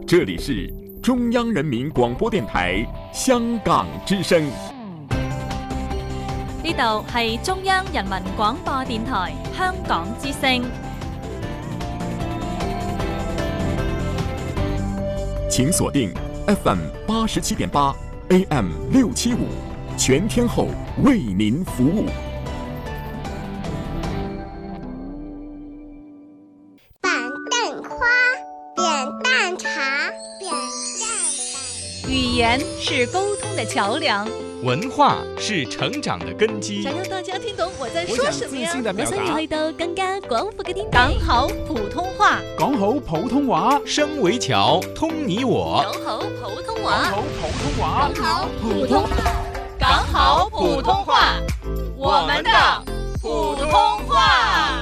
这里是中央人民廣播電台香港之聲。 呢度係中央人民廣播電台香港之聲。 請鎖定 FM 87.8 AM 675，全天候為您服務。 板凳花，扁担茶，扁担板。 語言是溝通的橋梁， 文化是成長的根基。 想讓大家聽懂我在說什麼呀？ 我想你去到更加廣闊嘅天地。 講好普通話， 講好普通話， 聲為橋，通你我。 講好普通話， 講好普通話， 講好普通話，我們的普通話。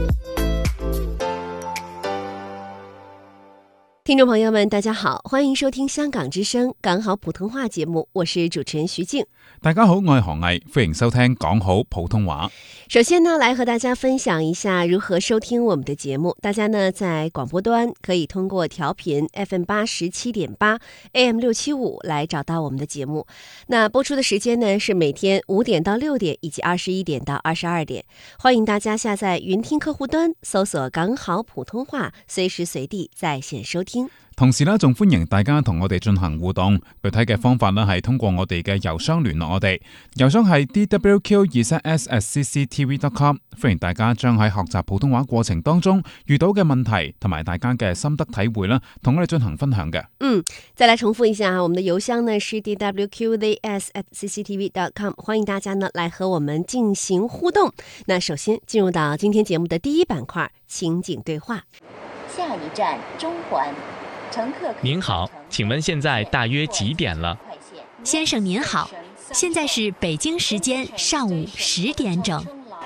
聽眾朋友們，大家好，歡迎收聽香港之聲講好普通話節目，我是主持人徐靜。 大家好，我係何毅，歡迎收聽講好普通話。 首先呢，來和大家分享一下如何收聽我們的節目。大家呢在廣播端可以通過調頻 FM 87.8 AM 675來找到我們的節目。那播出的時間呢是每天5點到6點以及21點到22點。歡迎大家下載雲聽客戶端，搜索講好普通話，隨時隨地在線收聽。 同時呢，仲歡迎大家同我哋進行互動。具體嘅方法呢，係通過我哋嘅郵箱聯絡我哋，郵箱係 dwq2s@cctv.com。歡迎大家將喺學習普通話過程當中遇到嘅問題同埋大家嘅心得體會啦，同我哋進行分享嘅。 再來重複一下，我們的郵箱呢是 dwqs@cctv.com。歡迎大家呢來和我們進行互動。那首先進入到今天節目的第一板塊，情景對話。 下一站中環。 您好，請問現在大約幾點了？ 先生您好，現在是北京時間上午10點整。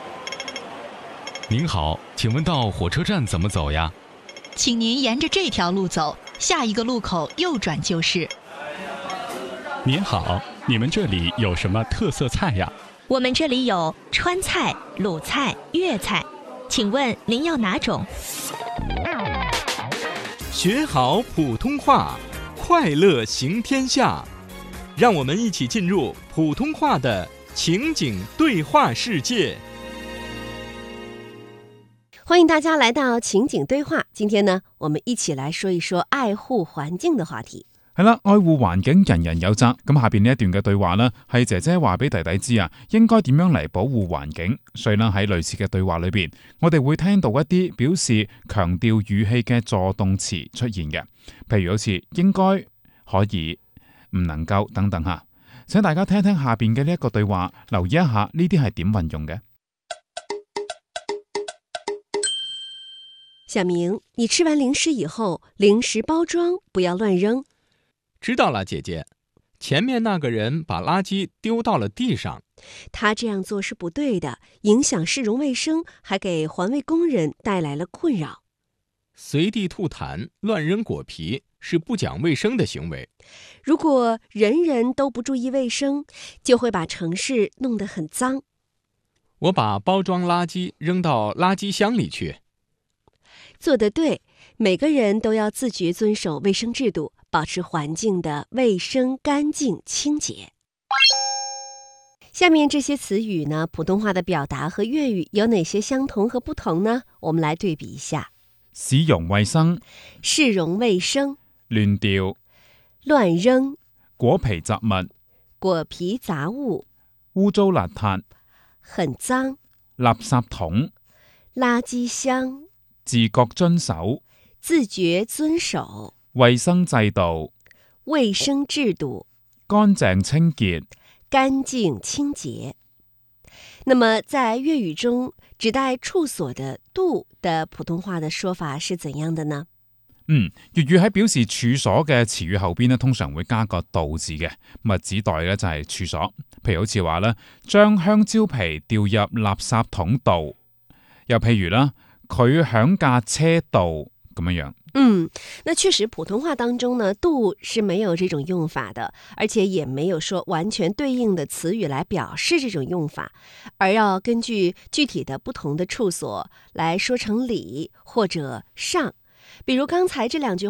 您好，請問到火車站怎麼走呀？ 請您沿着這條路走，下一個路口右轉就是。 您好，你們這裡有什麼特色菜呀？ 我們這裡有川菜、魯菜、粵菜，請問您要哪種？ 學好普通話，快樂行天下。讓我們一起進入普通話的情景對話世界。 歡迎大家來到情景對話。今天呢，我們一起來說一說愛護環境的話題。 係啦，愛護環境人人有責。咁下邊呢一段嘅對話呢，係姐姐話俾弟弟知啊，應該點樣嚟保護環境。所以呢，喺類似嘅對話裏邊，我哋會聽到一啲表示強調語氣嘅助動詞出現嘅，譬如好似應該、可以、唔能夠等等吓。請大家聽一聽下邊嘅呢一個對話，留意一下呢啲係點運用嘅。 小明，你吃完零食以後，零食包裝不要亂扔。 知道了，姐姐。前面那個人把垃圾丟到了地上， 他這樣做是不對的，影響市容衛生，還給環衛工人帶來了困擾。 隨地吐痰、亂扔果皮是不講衛生的行為。 如果人人都不注意衛生，就會把城市弄得很髒。 我把包裝垃圾扔到垃圾箱裡去。 做得對，每個人都要自覺遵守衛生制度，保持環境的衛生、乾淨、清潔。下面這些詞語呢，普通話的表達和粵語有哪些相同和不同呢？我們來對比一下。 市容衛生， 市容衛生。 亂掉， 亂扔。 果皮雜物， 果皮雜物。 污糟邋遢， 很髒。 垃圾桶， 垃圾箱。 自覺遵守， 自覺遵守。 衛生制度， 衛生制度。 乾淨清潔， 乾淨清潔。那麼在粵語中，指代處所的度的普通話的說法是怎樣的呢？ 粵語喺表示處所嘅詞語後邊呢，通常會加個度字嘅，指代呢就係處所。譬如好似話呢，將香蕉皮掉入垃圾桶度，又譬如啦，佢響架車度咁樣樣。 那確實普通話當中呢，度是沒有這種用法的，而且也沒有說完全對應的詞語來表示這種用法，而要根據具體的不同的處所來說成里或者上。比如剛才這兩句